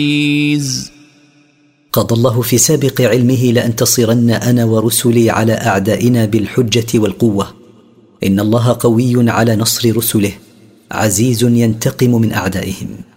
قضى الله في سابق علمه لأنتصرن أنا ورسلي على أعدائنا بالحجة والقوة. إن الله قوي على نصر رسله، عزيز ينتقم من أعدائهم.